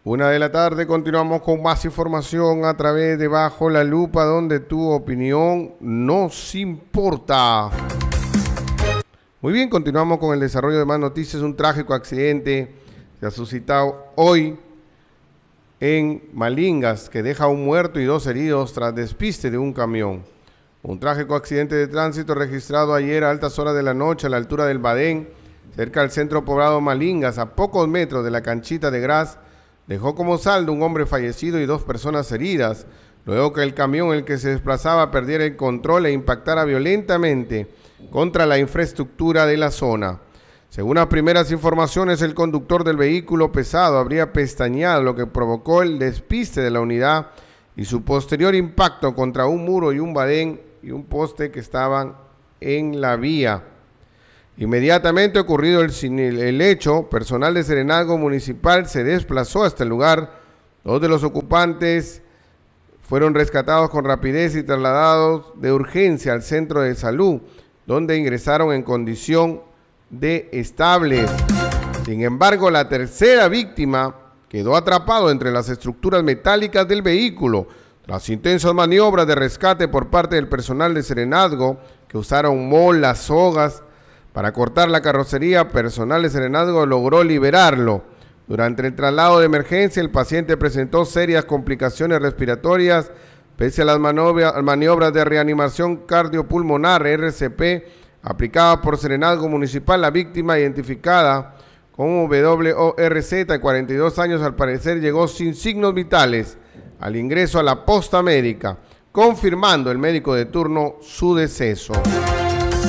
1:00 continuamos con más información a través de Bajo la Lupa, donde tu opinión nos importa. Muy bien, continuamos con el desarrollo de más noticias. Un trágico accidente se ha suscitado hoy en Malingas, que deja un muerto y 2 heridos tras despiste de un camión. Un trágico accidente de tránsito registrado ayer a altas horas de la noche a la altura del Badén, cerca del centro poblado Malingas, a pocos metros de la canchita de Gras, dejó como saldo un hombre fallecido y 2 personas heridas, luego que el camión en el que se desplazaba perdiera el control e impactara violentamente contra la infraestructura de la zona. Según las primeras informaciones, el conductor del vehículo pesado habría pestañeado, lo que provocó el despiste de la unidad y su posterior impacto contra un muro y un badén y un poste que estaban en la vía. Inmediatamente ocurrido el hecho, personal de Serenazgo Municipal se desplazó hasta el lugar. 2 de los ocupantes fueron rescatados con rapidez y trasladados de urgencia al centro de salud, donde ingresaron en condición de estables. Sin embargo, la tercera víctima quedó atrapado entre las estructuras metálicas del vehículo. Tras intensas maniobras de rescate por parte del personal de Serenazgo, que usaron molas, sogas, para cortar la carrocería, personal de Serenazgo logró liberarlo. Durante el traslado de emergencia, el paciente presentó serias complicaciones respiratorias, pese a las maniobras de reanimación cardiopulmonar RCP aplicadas por Serenazgo Municipal. La víctima, identificada como WORZ, de 42 años, al parecer llegó sin signos vitales al ingreso a la posta médica, confirmando el médico de turno su deceso.